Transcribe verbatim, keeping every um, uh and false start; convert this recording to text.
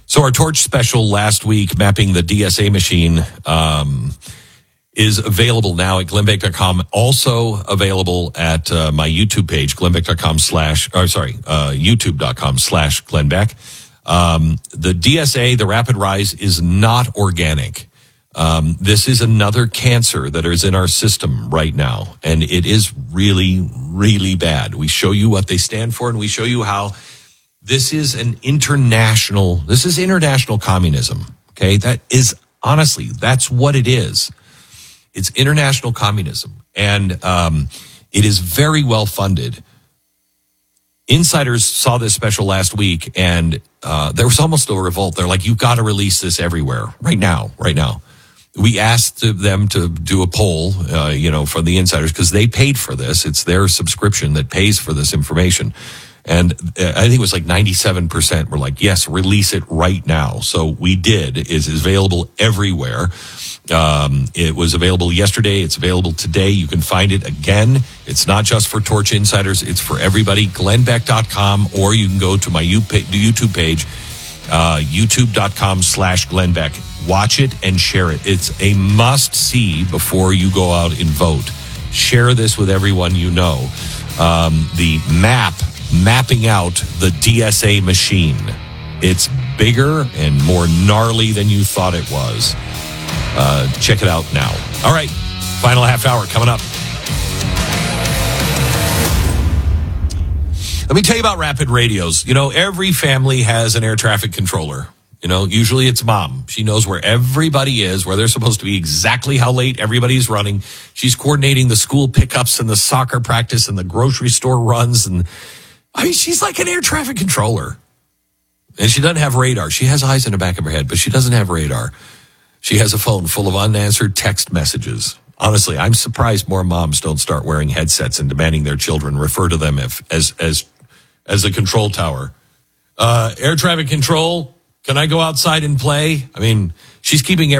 So our torch special last week, mapping the D S A machine, um, is available now at glenn beck dot com. Also available at uh, my YouTube page, glenn beck dot com slash, or sorry, uh, youtube dot com slash Glenn Beck. Um, the D S A, the rapid rise, is not organic. Um, this is another cancer that is in our system right now, and it is really, really bad. We show you what they stand for, and we show you how this is an international, this is international communism, okay? That is, honestly, that's what it is. It's international communism, and um, it is very well funded. Insiders saw this special last week, and uh, there was almost a revolt. They're like, you've got to release this everywhere right now, right now. We asked them to do a poll, uh, you know, from the insiders, because they paid for this. It's their subscription that pays for this information. And uh, I think it was like ninety-seven percent were like, yes, release it right now. So we did. It is available everywhere. Um, it was available yesterday. It's available today. You can find it again. It's not just for Torch Insiders. It's for everybody. glenn beck dot com, or you can go to my YouTube page, uh, youtube dot com slash Glenn Beck. Watch it and share it. It's a must-see before you go out and vote. Share this with everyone you know. Um, the map, mapping out the D S A machine. It's bigger and more gnarly than you thought it was. Uh, check it out now. All right, final half hour coming up. Let me tell you about Rapid Radios. You know, every family has an air traffic controller. You know, usually it's mom. She knows where everybody is, where they're supposed to be, exactly how late everybody's running. She's coordinating the school pickups and the soccer practice and the grocery store runs. And I mean, she's like an air traffic controller. And she doesn't have radar. She has eyes in the back of her head, but she doesn't have radar. She has a phone full of unanswered text messages. Honestly, I'm surprised more moms don't start wearing headsets and demanding their children refer to them if, as as as a control tower. Uh, air traffic control, can I go outside and play? I mean, she's keeping